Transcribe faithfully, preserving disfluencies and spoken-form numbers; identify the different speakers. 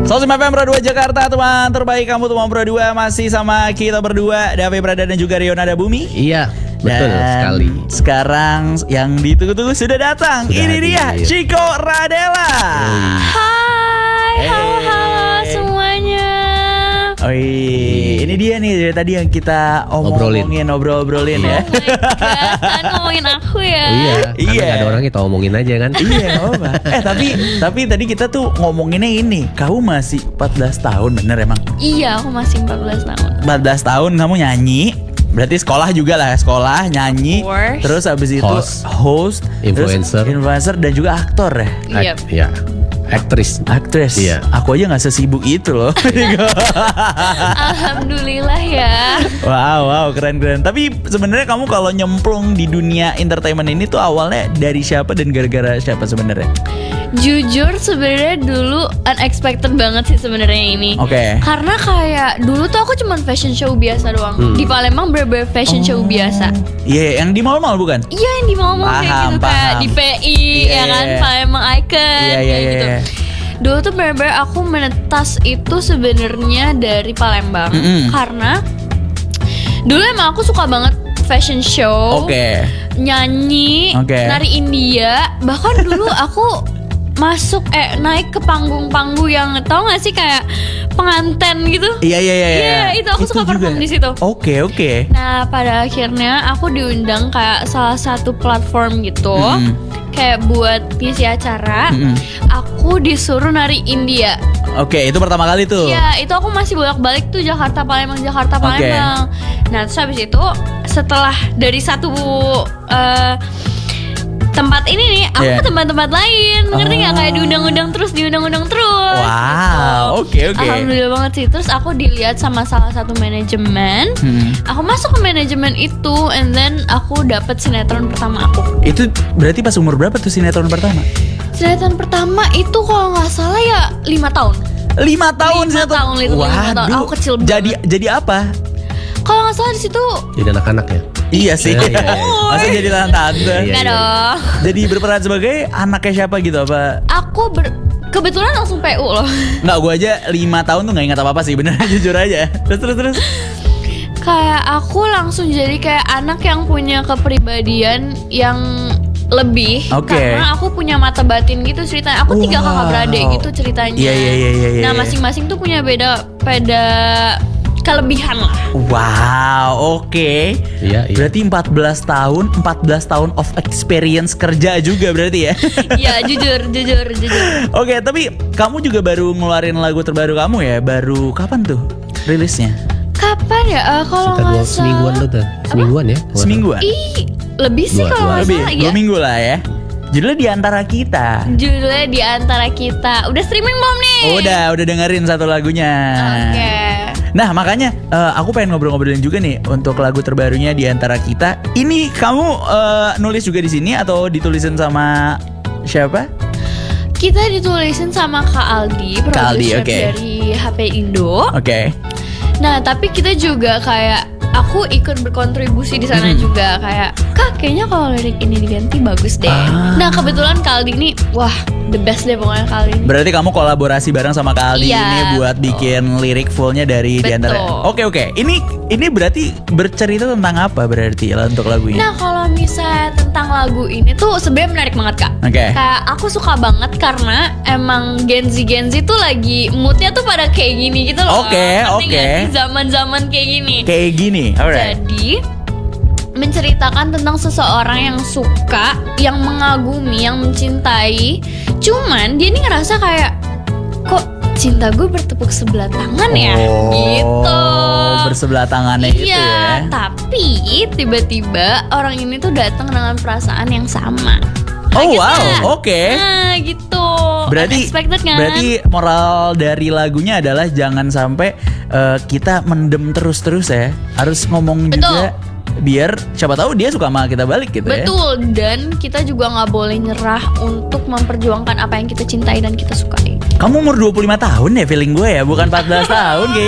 Speaker 1: seratus lima F M Pro dua Jakarta, teman terbaik kamu teman Pro dua. Masih sama kita berdua, Davi Prada dan juga Rio Nada Bumi.
Speaker 2: Iya, betul
Speaker 1: dan
Speaker 2: sekali.
Speaker 1: Sekarang yang ditunggu-tunggu sudah datang.
Speaker 2: Sudah
Speaker 1: Ini
Speaker 2: hadir.
Speaker 1: dia Chico Radela.
Speaker 3: Hai,
Speaker 1: Hey.
Speaker 3: halo halo semuanya.
Speaker 1: Oh iya, ini dia nih dari tadi yang kita omongin, obrol-obrolin ya.
Speaker 3: Oh my god, kan ngomongin aku ya.
Speaker 2: Iya,
Speaker 1: Iya.
Speaker 2: karena gak ada orang kita omongin aja kan.
Speaker 1: Iya, oh, eh tapi tapi tadi kita tuh ngomonginnya ini. Kamu masih empat belas tahun, bener emang?
Speaker 3: Iya, aku masih empat belas tahun.
Speaker 1: empat belas tahun kamu nyanyi. Berarti sekolah juga lah, sekolah nyanyi.
Speaker 3: Of course.
Speaker 1: Terus habis itu
Speaker 2: Host.
Speaker 1: host,
Speaker 2: Influencer.
Speaker 1: terus influencer dan juga aktor ya.
Speaker 3: Iya.
Speaker 2: Ak- ya, aktris.
Speaker 1: Aktris.
Speaker 2: Iya.
Speaker 1: Aku aja nggak sesibuk itu loh.
Speaker 3: Alhamdulillah ya.
Speaker 1: Wow, wow, keren-keren. Tapi sebenarnya kamu kalau nyemplung di dunia entertainment ini tuh awalnya dari siapa dan gara-gara siapa sebenarnya?
Speaker 3: Jujur sebenarnya dulu unexpected banget sih sebenarnya ini.
Speaker 1: Oke.
Speaker 3: Karena kayak dulu tuh aku cuman fashion show biasa doang.
Speaker 2: Hmm.
Speaker 3: Di Palembang bener-bener fashion show biasa.
Speaker 1: Iya, yang di mall-mall bukan?
Speaker 3: Iya, yang di mall-mall kayak
Speaker 1: Paham,
Speaker 3: gitu, kayak
Speaker 1: paham.
Speaker 3: di P I
Speaker 1: Iya,
Speaker 3: ya kan,
Speaker 1: iya.
Speaker 3: Palembang Icon
Speaker 1: Iya, iya,
Speaker 3: kayak
Speaker 1: iya,
Speaker 3: gitu.
Speaker 1: iya.
Speaker 3: Dulu tuh bener-bener aku menetas itu sebenarnya dari Palembang.
Speaker 1: Mm-mm.
Speaker 3: Karena dulu emang aku suka banget fashion show,
Speaker 1: Oke.
Speaker 3: nyanyi,
Speaker 1: Oke.
Speaker 3: nari India. Bahkan dulu aku masuk eh naik ke panggung-panggung yang tau gak sih kayak penganten gitu.
Speaker 1: Iya, iya, iya.
Speaker 3: Iya, itu aku suka perform di situ.
Speaker 1: Oke, oke.
Speaker 3: Nah, pada akhirnya aku diundang kayak salah satu platform gitu,
Speaker 1: Mm-mm.
Speaker 3: kayak buat ngisi acara.
Speaker 1: Mm-mm.
Speaker 3: Aku disuruh nari India.
Speaker 1: Oke, itu pertama kali tuh.
Speaker 3: Iya, itu aku masih bolak-balik tuh Jakarta Palembang Jakarta Palembang. Nah, terus habis itu setelah dari satu uh, tempat ini nih, aku
Speaker 1: Yeah.
Speaker 3: ke tempat-tempat lain, ngerti nggak?
Speaker 1: Oh.
Speaker 3: Kayak diundang-undang terus, diundang-undang terus.
Speaker 1: Wow, oke, oke.
Speaker 3: Alhamdulillah banget sih. Terus aku dilihat sama salah satu manajemen.
Speaker 1: Hmm.
Speaker 3: Aku masuk ke manajemen itu, and then aku dapat sinetron pertama aku.
Speaker 1: Itu berarti pas umur berapa tuh sinetron pertama?
Speaker 3: Sinetron pertama itu kalau nggak salah ya lima tahun.
Speaker 1: Lima tahun
Speaker 3: Lima
Speaker 1: sinetron.
Speaker 3: tahun, itu lima tahun. Aku kecil banget.
Speaker 1: Jadi jadi apa?
Speaker 3: Kalau nggak salah di situ
Speaker 2: Jadi anak-anak ya.
Speaker 1: Iya sih.
Speaker 2: Iya, iya, iya.
Speaker 1: Masa jadi tante.
Speaker 2: Iya,
Speaker 3: nggak
Speaker 2: iya.
Speaker 3: dong.
Speaker 1: Jadi berperan sebagai anaknya siapa gitu apa?
Speaker 3: Aku ber- kebetulan langsung P U loh.
Speaker 1: Nggak, gue aja lima tahun tuh nggak ingat apa-apa sih, bener jujur aja. Terus terus terus.
Speaker 3: Kayak aku langsung jadi kayak anak yang punya kepribadian yang lebih.
Speaker 1: Oke.
Speaker 3: Karena aku punya mata batin gitu ceritanya. Aku tiga
Speaker 1: Wow.
Speaker 3: kakak beradik gitu ceritanya.
Speaker 1: Iya, iya, iya, iya, iya.
Speaker 3: Nah, masing-masing tuh punya beda beda kelebihan lah.
Speaker 1: Wow, oke.
Speaker 2: Iya, iya.
Speaker 1: Berarti empat belas tahun, empat belas tahun of experience kerja juga berarti ya.
Speaker 3: Iya, jujur, jujur, jujur.
Speaker 1: Oke, tapi kamu juga baru ngeluarin lagu terbaru kamu ya? Baru kapan tuh rilisnya?
Speaker 3: Kapan ya? Eh, kalau
Speaker 2: Sekitar dua
Speaker 3: nggak
Speaker 2: semingguan
Speaker 3: salah.
Speaker 2: tuh, tuh. Semingguan ya.
Speaker 1: Semingguan?
Speaker 3: Ih, lebih sih
Speaker 2: Dua-
Speaker 3: kalau
Speaker 2: dua-
Speaker 3: nggak
Speaker 1: Lebih,
Speaker 3: salah.
Speaker 1: dua
Speaker 3: Ya.
Speaker 1: minggu lah ya. Judulnya Di Antara Kita.
Speaker 3: Judulnya Di Antara Kita. Udah streaming belum nih?
Speaker 1: Oh, udah, udah dengerin satu lagunya.
Speaker 3: Oke.
Speaker 1: Nah, makanya eh, aku pengen ngobrol-ngobrolin juga nih untuk lagu terbarunya Di Antara Kita. Ini kamu eh, nulis juga di sini atau ditulisin sama siapa?
Speaker 3: Kita ditulisin sama Kak Aldi,
Speaker 1: Kak Aldi,
Speaker 3: produser
Speaker 1: oke.
Speaker 3: dari H P Indo.
Speaker 1: Oke.
Speaker 3: Nah, tapi kita juga kayak aku ikut berkontribusi di sana
Speaker 1: Hmm.
Speaker 3: juga kayak Kak, kayaknya kalau lirik ini diganti bagus deh.
Speaker 1: Ah.
Speaker 3: Nah, kebetulan Kak Aldi ini wah, the best deh pokoknya Kak Aldi ini.
Speaker 1: Berarti kamu kolaborasi bareng sama Kak Aldi
Speaker 3: Iya,
Speaker 1: ini buat
Speaker 3: betul.
Speaker 1: bikin lirik fullnya dari Di Antara.
Speaker 3: Betul.
Speaker 1: Oke, oke. Ini ini berarti bercerita tentang apa berarti lah untuk lagu ini?
Speaker 3: Nah, kalau misalnya tentang lagu ini tuh sebenarnya menarik banget Kak.
Speaker 1: Oke.
Speaker 3: Kayak aku suka banget karena emang Gen Z Gen Z tuh lagi moodnya tuh pada kayak gini gitu loh.
Speaker 1: Oke,
Speaker 3: Ngerti
Speaker 1: oke.
Speaker 3: nggak sih? Zaman-zaman kayak gini.
Speaker 1: Kayak gini. Alright.
Speaker 3: Jadi menceritakan tentang seseorang yang suka, yang mengagumi, yang mencintai. Cuman dia ini ngerasa kayak kok cinta gue bertepuk sebelah tangan ya,
Speaker 1: Oh,
Speaker 3: gitu.
Speaker 1: bersebelah tangannya gitu
Speaker 3: Iya,
Speaker 1: ya.
Speaker 3: tapi tiba-tiba orang ini tuh datang dengan perasaan yang sama.
Speaker 1: Oh,
Speaker 3: Kaget
Speaker 1: wow,
Speaker 3: nggak?
Speaker 1: oke.
Speaker 3: Nah, gitu.
Speaker 1: Berarti
Speaker 3: Unexpected kan?
Speaker 1: berarti moral dari lagunya adalah jangan sampai eh, kita mendem terus-terus ya. Harus ngomong
Speaker 3: Betul.
Speaker 1: juga biar siapa tahu dia suka sama kita balik gitu ya.
Speaker 3: Betul, dan kita juga nggak boleh nyerah untuk memperjuangkan apa yang kita cintai dan kita sukai.
Speaker 1: Kamu umur dua puluh lima tahun ya feeling gue ya, bukan empat belas tahun kayaknya.